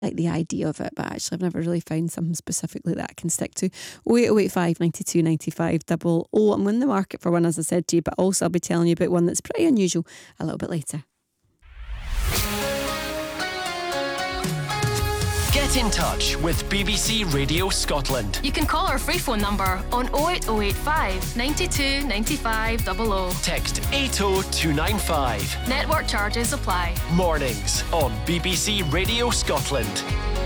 like the idea of it, but actually I've never really found something specifically that I can stick to. 08085 92 95 00. I'm in the market for one, as I said to you, but also I'll be telling you about one that's pretty unusual a little bit later. Get in touch with BBC Radio Scotland. You can call our free phone number on 08085 92 95 00. Text 80295. Network charges apply. Mornings on BBC Radio Scotland.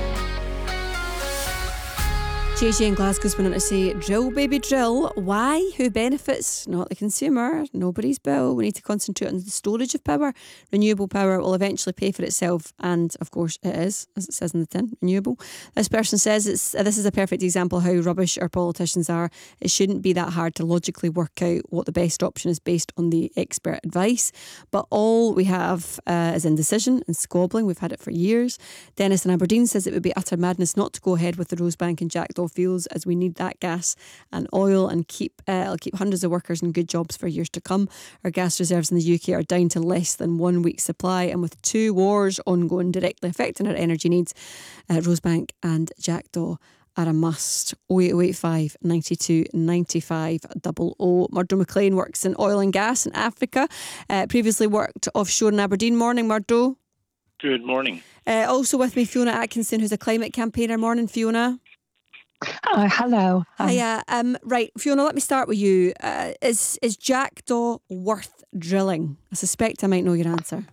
JJ in Glasgow's been on to say, drill baby drill. Why? Who benefits? Not the consumer. Nobody's bill. We need to concentrate on the storage of power. Renewable power will eventually pay for itself, and of course it is, as it says in the tin, renewable. This person says this is a perfect example of how rubbish our politicians are. It shouldn't be that hard to logically work out what the best option is based on the expert advice, but all we have is indecision and squabbling. We've had it for years. Dennis in Aberdeen says it would be utter madness not to go ahead with the Rosebank and Jackdaw fields, as we need that gas and oil, and it'll keep hundreds of workers in good jobs for years to come. Our gas reserves in the UK are down to less than 1 week's supply, and with 2 wars ongoing directly affecting our energy needs, Rosebank and Jackdaw are a must. 08085 92 95 00. Murdo McLean works in oil and gas in Africa, previously worked offshore in Aberdeen. Morning, Murdo. Good morning. Also with me, Fiona Atkinson, who's a climate campaigner. Morning, Fiona. Hello. Hiya. Right, Fiona, let me start with you. Is Jackdaw worth drilling? I suspect I might know your answer.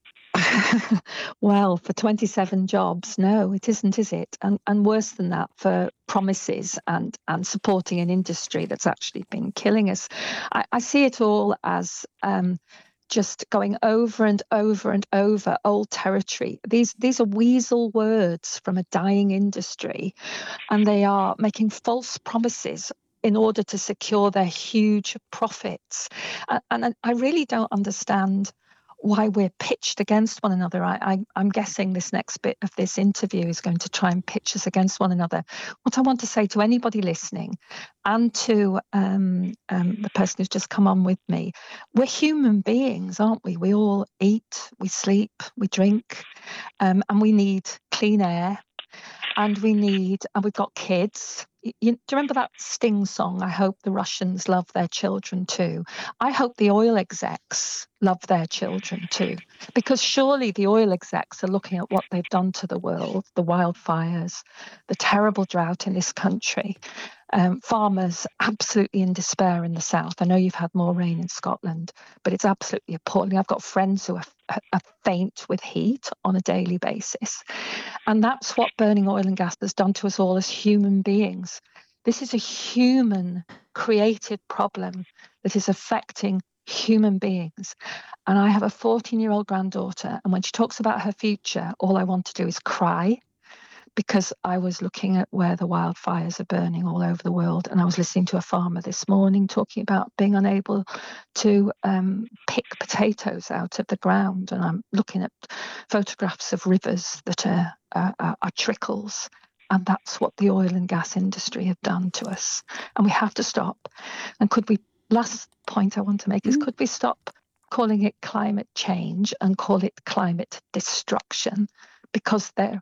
Well, for 27 jobs, no, it isn't, is it? And worse than that, for promises and supporting an industry that's actually been killing us. I see it all as just going over and over and over old territory. These are weasel words from a dying industry, and they are making false promises in order to secure their huge profits. And I really don't understand why we're pitched against one another. I'm guessing this next bit of this interview is going to try and pitch us against one another. What I want to say to anybody listening, and to the person who's just come on with me, we're human beings, aren't we? We all eat, we sleep, we drink, and we need clean air, and we've got kids. Do you remember that Sting song, I hope the Russians love their children too? I hope the oil execs love their children too, because surely the oil execs are looking at what they've done to the world, the wildfires, the terrible drought in this country. Farmers absolutely in despair in the south. I know you've had more rain in Scotland, but it's absolutely appalling. I've got friends who are faint with heat on a daily basis. And that's what burning oil and gas has done to us all as human beings. This is a human created problem that is affecting human beings. And I have a 14-year-old granddaughter, and when she talks about her future, all I want to do is cry, because I was looking at where the wildfires are burning all over the world, and I was listening to a farmer this morning talking about being unable to pick potatoes out of the ground, and I'm looking at photographs of rivers that are trickles, and that's what the oil and gas industry have done to us, and we have to stop. And last point I want to make is, could we stop calling it climate change and call it climate destruction? Because the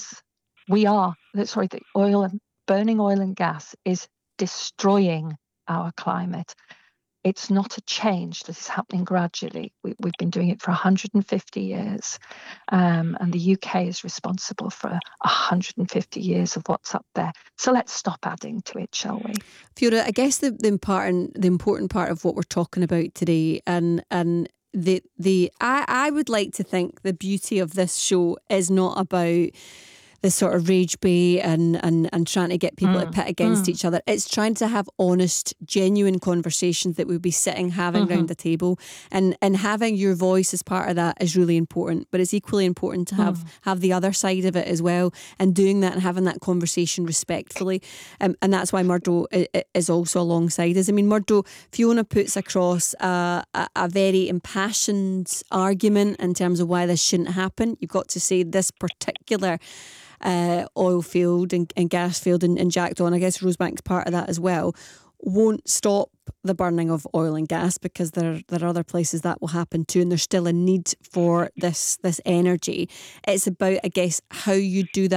burning oil and gas is destroying our climate. It's not a change that is happening gradually. We've been doing it for 150 years, and the UK is responsible for 150 years of what's up there. So let's stop adding to it, shall we? Fiona, I guess the important part of what we're talking about today, and I would like to think the beauty of this show is not about this sort of rage bait and trying to get people to pit against each other. It's trying to have honest, genuine conversations that we'll be having around the table, and having your voice as part of that is really important. But it's equally important to have the other side of it as well, and doing that and having that conversation respectfully. And that's why Murdo is also alongside us. I mean, Murdo, Fiona puts across a very impassioned argument in terms of why this shouldn't happen. You've got to say this particular oil field and gas field in Jackdaw, and I guess Rosebank's part of that as well, won't stop the burning of oil and gas, because there are other places that will happen too, and there's still a need for this energy. It's about, I guess, how you do that